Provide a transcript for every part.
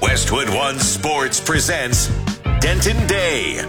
Westwood One Sports presents Denton Day.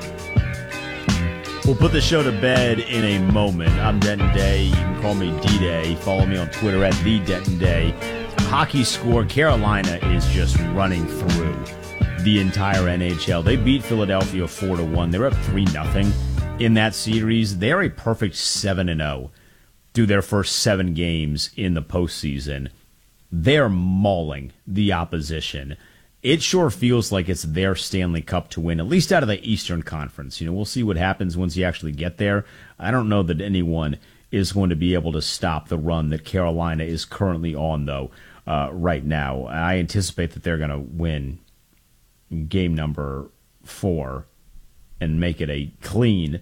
We'll put the show to bed in a moment. I'm Denton Day. You can call me D-Day. Follow me on Twitter at TheDentonDay. Hockey score, Carolina is just running through the entire NHL. They beat Philadelphia 4-1. They're up 3-0 in that series. They're a perfect 7-0 through their first 7 games in the postseason. They're mauling the opposition. It sure feels like it's their Stanley Cup to win, at least out of the Eastern Conference. You know, we'll see what happens once you actually get there. I don't know that anyone is going to be able to stop the run that Carolina is currently on, though, right now. I anticipate that they're going to win game number 4 and make it a clean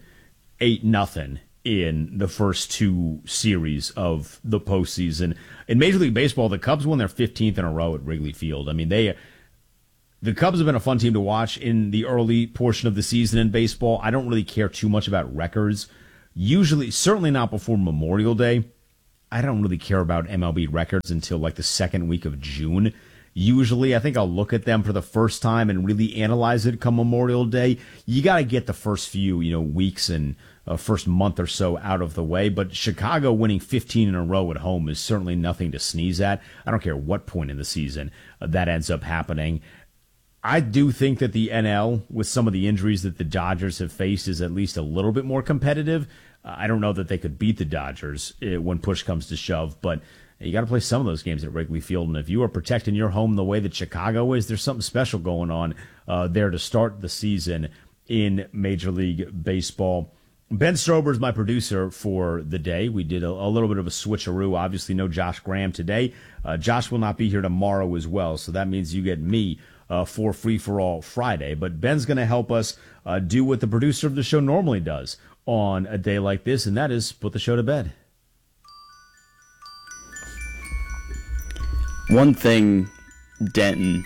8-0 in the first 2 series of the postseason. In Major League Baseball, the Cubs won their 15th in a row at Wrigley Field. I mean, the Cubs have been a fun team to watch in the early portion of the season in baseball. I don't really care too much about records. Usually, certainly not before Memorial Day. I don't really care about MLB records until like the second week of June. Usually, I think I'll look at them for the first time and really analyze it come Memorial Day. You got to get the first few, weeks and first month or so out of the way. But Chicago winning 15 in a row at home is certainly nothing to sneeze at. I don't care what point in the season that ends up happening. I do think that the NL, with some of the injuries that the Dodgers have faced, is at least a little bit more competitive. I don't know that they could beat the Dodgers when push comes to shove, but you got to play some of those games at Wrigley Field, and if you are protecting your home the way that Chicago is, there's something special going on there to start the season in Major League Baseball. Ben Strober is my producer for the day. We did a little bit of a switcheroo. Obviously, no Josh Graham today. Josh will not be here tomorrow as well, so that means you get me for Free For All Friday. But Ben's going to help us do what the producer of the show normally does on a day like this, and that is put the show to bed. One thing, Denton,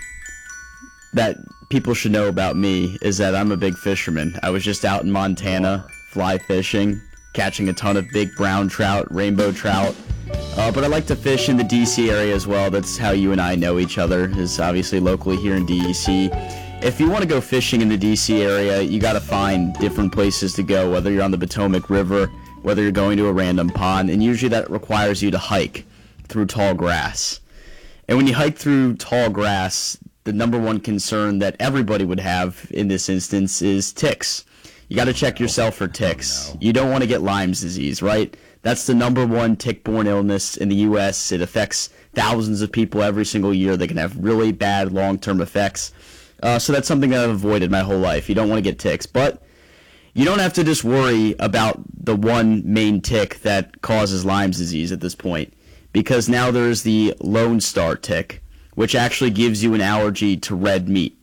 that people should know about me is that I'm a big fisherman. I was just out in Montana fly fishing, catching a ton of big brown trout, rainbow trout. But I like to fish in the D.C. area as well. That's how you and I know each other, is obviously locally here in D.C. If you want to go fishing in the D.C. area, you got to find different places to go, whether you're on the Potomac River, whether you're going to a random pond, and usually that requires you to hike through tall grass. And when you hike through tall grass, the number one concern that everybody would have in this instance is ticks. You got to check yourself for ticks. You don't want to get Lyme's disease, right? That's the number one tick-borne illness in the U.S. It affects thousands of people every single year. They can have really bad long-term effects. So that's something that I've avoided my whole life. You don't want to get ticks. But you don't have to just worry about the one main tick that causes Lyme's disease at this point, because now there's the Lone Star tick, which actually gives you an allergy to red meat.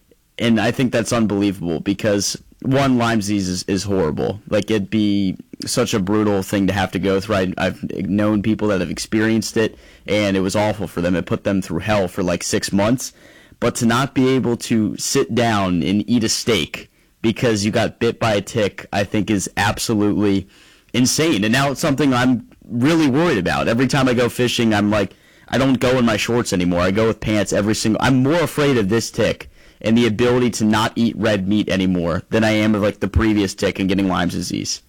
And I think that's unbelievable because, one, Lyme's disease is horrible. Like, it'd be such a brutal thing to have to go through. I've known people that have experienced it, and it was awful for them. It put them through hell for like 6 months. But to not be able to sit down and eat a steak because you got bit by a tick, I think is absolutely insane. And now it's something I'm really worried about. Every time I go fishing, I'm like, I don't go in my shorts anymore. I go with pants I'm more afraid of this tick and the ability to not eat red meat anymore than I am of like the previous tick and getting Lyme's disease.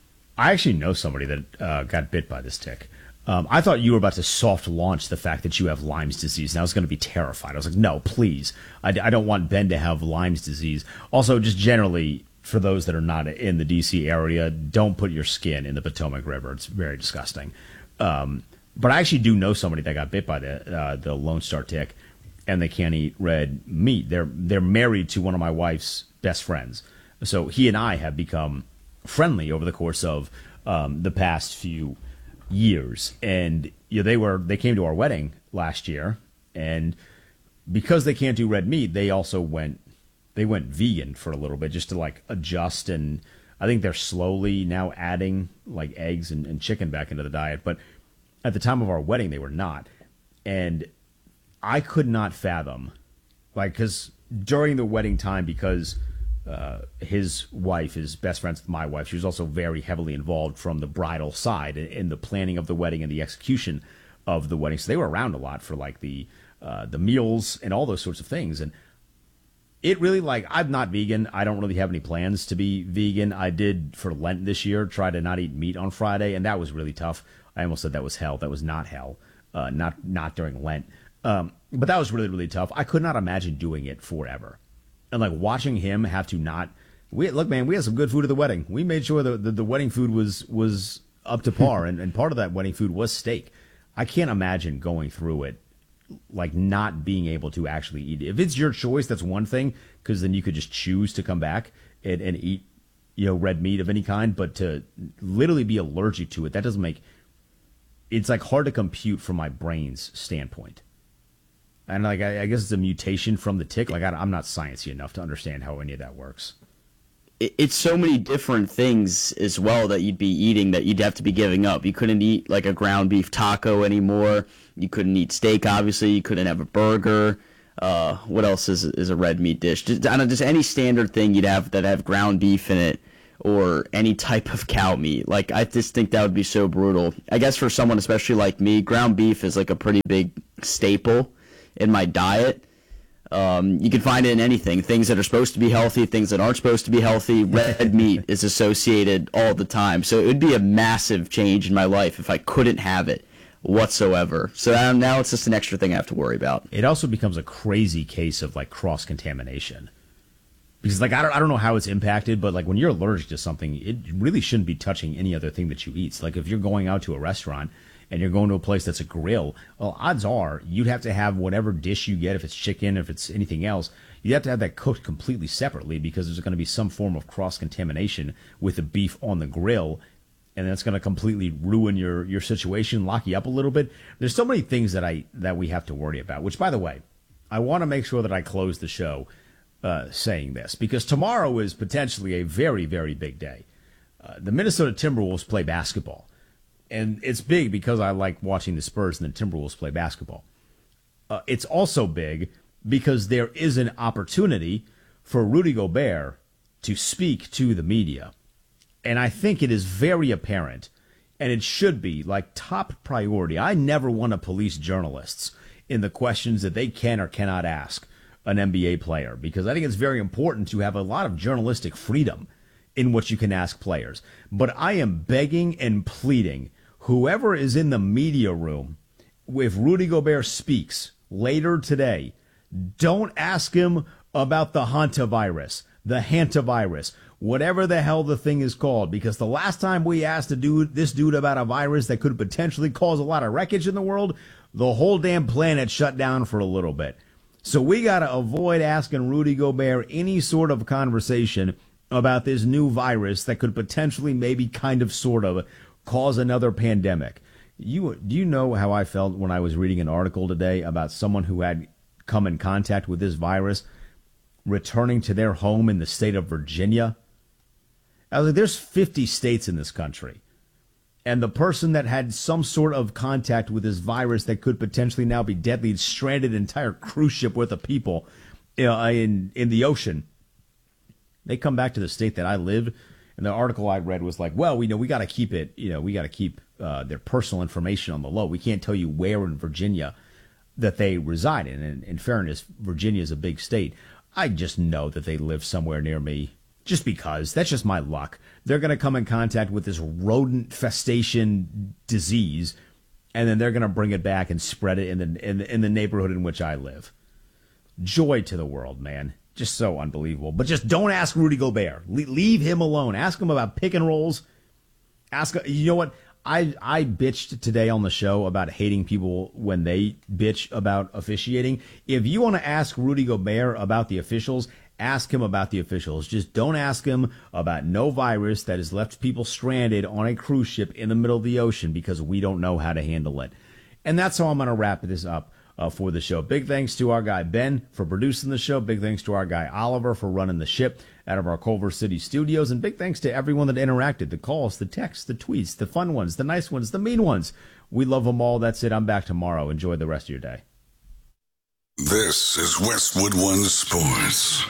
I actually know somebody that got bit by this tick. I thought you were about to soft launch the fact that you have Lyme's disease, and I was going to be terrified. I was like, no, please. I don't want Ben to have Lyme's disease. Also, just generally, for those that are not in the D.C. area, don't put your skin in the Potomac River. It's very disgusting. But I actually do know somebody that got bit by the Lone Star tick, and they can't eat red meat. They're married to one of my wife's best friends. So he and I have become friendly over the course of the past few years. And they came to our wedding last year, and because they can't do red meat, they also went vegan for a little bit just to like adjust, and I think they're slowly now adding like eggs and chicken back into the diet. But at the time of our wedding, they were not. And I could not fathom, like, because during the wedding time, because his wife is best friends with my wife, she was also very heavily involved from the bridal side in the planning of the wedding and the execution of the wedding. So they were around a lot for like the the meals, and all those sorts of things. And it really, like, I'm not vegan. I don't really have any plans to be vegan. I did for Lent this year try to not eat meat on Friday, and that was really tough. I almost said that was hell. That was not hell. Not during Lent. But that was really, really tough. I could not imagine doing it forever. And like watching him have to not. Look, man, we had some good food at the wedding. We made sure the wedding food was up to par, and part of that wedding food was steak. I can't imagine going through it like not being able to actually eat it. If it's your choice, that's one thing, because then you could just choose to come back and eat, red meat of any kind. But to literally be allergic to it, that doesn't make. It's like hard to compute from my brain's standpoint. And like I guess it's a mutation from the tick. Like I'm not sciencey enough to understand how any of that works. It's so many different things as well that you'd be eating that you'd have to be giving up. You couldn't eat like a ground beef taco anymore. You couldn't eat steak, obviously. You couldn't have a burger. What else is a red meat dish? Just any standard thing you'd have that have ground beef in it or any type of cow meat. Like, I just think that would be so brutal. I guess for someone especially like me, ground beef is like a pretty big staple in my diet. You can find it in anything. Things that are supposed to be healthy, things that aren't supposed to be healthy. Red meat is associated all the time. So it would be a massive change in my life if I couldn't have it whatsoever. So now it's just an extra thing I have to worry about. It also becomes a crazy case of like cross-contamination. Because like I don't know how it's impacted, but like when you're allergic to something, it really shouldn't be touching any other thing that you eat. So like if you're going out to a restaurant and you're going to a place that's a grill, well, odds are you'd have to have whatever dish you get, if it's chicken, if it's anything else, you'd have to have that cooked completely separately because there's going to be some form of cross-contamination with the beef on the grill, and that's going to completely ruin your situation, lock you up a little bit. There's so many things that we have to worry about, which, by the way, I want to make sure that I close the show saying this, because tomorrow is potentially a very, very big day. The Minnesota Timberwolves play basketball. And it's big because I like watching the Spurs and the Timberwolves play basketball. It's also big because there is an opportunity for Rudy Gobert to speak to the media. And I think it is very apparent, and it should be like top priority. I never want to police journalists in the questions that they can or cannot ask an NBA player, because I think it's very important to have a lot of journalistic freedom in what you can ask players. But I am begging and pleading, whoever is in the media room, if Rudy Gobert speaks later today, don't ask him about the hantavirus, the hantavirus, whatever the hell the thing is called, because the last time we asked this dude about a virus that could potentially cause a lot of wreckage in the world, the whole damn planet shut down for a little bit. So we got to avoid asking Rudy Gobert any sort of conversation about this new virus that could potentially, maybe, kind of, sort of, cause another pandemic. Do you know how I felt when I was reading an article today about someone who had come in contact with this virus returning to their home in the state of Virginia? I was like, there's 50 states in this country. And the person that had some sort of contact with this virus that could potentially now be deadly stranded an entire cruise ship worth of people in the ocean, they come back to the state that I lived. And the article I read was like, well, we got to keep it, we got to keep their personal information on the low. We can't tell you where in Virginia that they reside in. And in fairness, Virginia is a big state. I just know that they live somewhere near me just because. That's just my luck. They're going to come in contact with this rodent festation disease, and then they're going to bring it back and spread it in the neighborhood in which I live. Joy to the world, man. Just so unbelievable. But just don't ask Rudy Gobert. Leave him alone. Ask him about pick and rolls. You know what? I bitched today on the show about hating people when they bitch about officiating. If you want to ask Rudy Gobert about the officials, ask him about the officials. Just don't ask him about no virus that has left people stranded on a cruise ship in the middle of the ocean, because we don't know how to handle it. And that's how I'm going to wrap this up for the show. Big thanks to our guy Ben for producing the show. Big thanks to our guy Oliver for running the ship out of our Culver City studios. And big thanks to everyone that interacted, the calls, the texts, the tweets, the fun ones, the nice ones, the mean ones. We love them all. That's it. I'm back tomorrow. Enjoy the rest of your day. This is Westwood One Sports.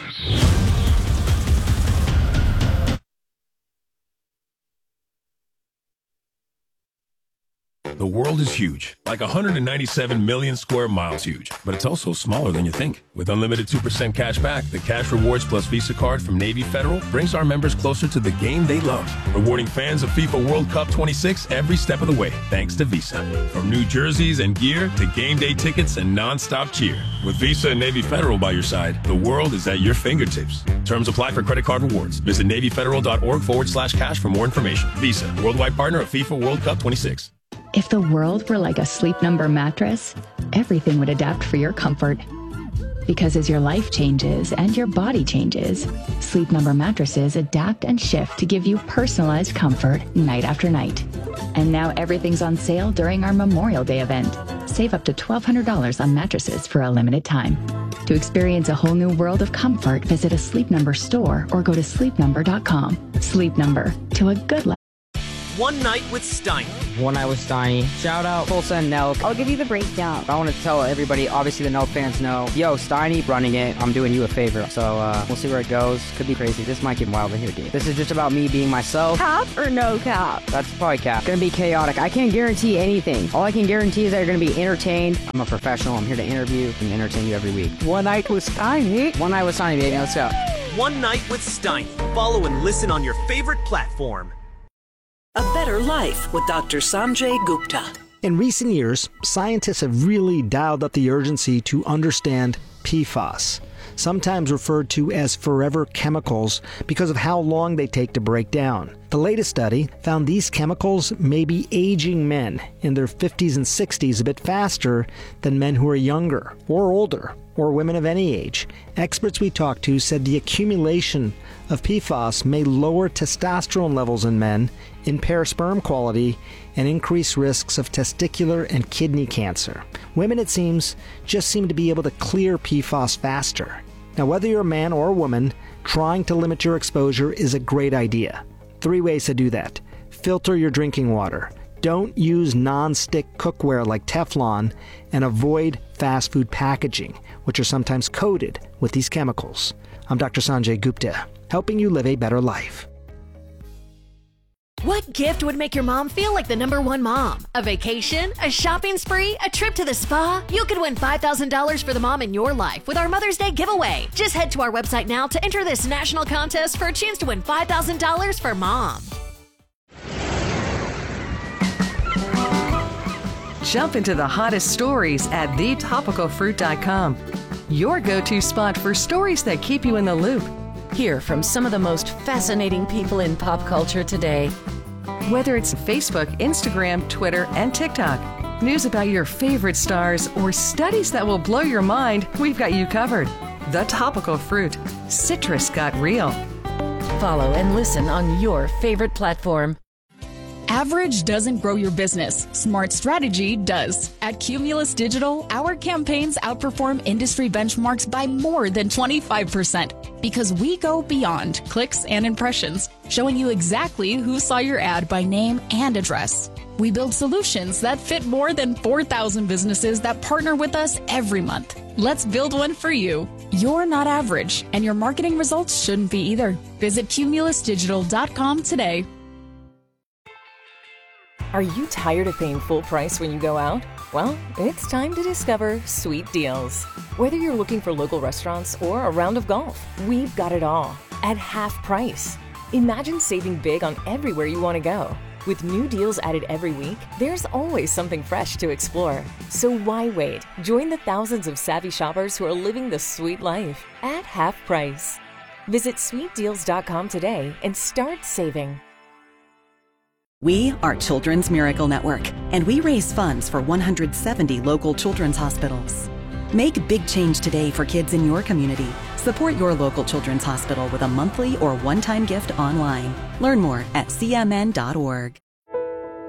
The world is huge, like 197 million square miles huge, but it's also smaller than you think. With unlimited 2% cash back, the Cash Rewards Plus Visa card from Navy Federal brings our members closer to the game they love, rewarding fans of FIFA World Cup 26 every step of the way, thanks to Visa. From new jerseys and gear to game day tickets and non-stop cheer. With Visa and Navy Federal by your side, the world is at your fingertips. Terms apply for credit card rewards. Visit NavyFederal.org/cash for more information. Visa, worldwide partner of FIFA World Cup 26. If the world were like a Sleep Number mattress, everything would adapt for your comfort. Because as your life changes and your body changes, Sleep Number mattresses adapt and shift to give you personalized comfort night after night. And now everything's on sale during our Memorial Day event. Save up to $1,200 on mattresses for a limited time. To experience a whole new world of comfort, visit a Sleep Number store or go to sleepnumber.com. Sleep Number, to a good life. One Night with Steiny. One Night with Steiny. Shout out Full Send Nelk. I'll give you the breakdown. I want to tell everybody, obviously the Nelk fans know, yo, Steiny running it, I'm doing you a favor. So we'll see where it goes. Could be crazy. This might get wild in here, dude. This is just about me being myself. Cap or no cap? That's probably cap. Gonna be chaotic. I can't guarantee anything. All I can guarantee is that you're gonna be entertained. I'm a professional. I'm here to interview and entertain you every week. One Night with Steiny. One Night with Steiny, baby. Let's go. One Night with Steiny. Follow and listen on your favorite platform. A Better Life with Dr. Sanjay Gupta. In recent years, scientists have really dialed up the urgency to understand PFAS, sometimes referred to as forever chemicals because of how long they take to break down. The latest study found these chemicals may be aging men in their 50s and 60s a bit faster than men who are younger or older, or women of any age. Experts we talked to said the accumulation of PFAS may lower testosterone levels in men, impair sperm quality, and increase risks of testicular and kidney cancer. Women, it seems, just seem to be able to clear PFAS faster. Now, whether you're a man or a woman, trying to limit your exposure is a great idea. 3 ways to do that. Filter your drinking water. Don't use non-stick cookware like Teflon, and avoid fast food packaging, which are sometimes coated with these chemicals. I'm Dr. Sanjay Gupta, helping you live a better life. What gift would make your mom feel like the #1 mom? A vacation? A shopping spree? A trip to the spa? You could win $5,000 for the mom in your life with our Mother's Day giveaway. Just head to our website now to enter this national contest for a chance to win $5,000 for mom. Jump into the hottest stories at thetopicalfruit.com. Your go-to spot for stories that keep you in the loop. Hear from some of the most fascinating people in pop culture today. Whether it's Facebook, Instagram, Twitter, and TikTok, news about your favorite stars, or studies that will blow your mind, we've got you covered. The Topical Fruit. Citrus got real. Follow and listen on your favorite platform. Average doesn't grow your business. Smart strategy does. At Cumulus Digital, our campaigns outperform industry benchmarks by more than 25% because we go beyond clicks and impressions, showing you exactly who saw your ad by name and address. We build solutions that fit more than 4,000 businesses that partner with us every month. Let's build one for you. You're not average, and your marketing results shouldn't be either. Visit cumulusdigital.com today. Are you tired of paying full price when you go out? Well, it's time to discover Sweet Deals. Whether you're looking for local restaurants or a round of golf, we've got it all at half price. Imagine saving big on everywhere you want to go. With new deals added every week, there's always something fresh to explore. So why wait? Join the thousands of savvy shoppers who are living the sweet life at half price. Visit sweetdeals.com today and start saving. We are Children's Miracle Network, and we raise funds for 170 local children's hospitals. Make big change today for kids in your community. Support your local children's hospital with a monthly or one-time gift online. Learn more at cmn.org.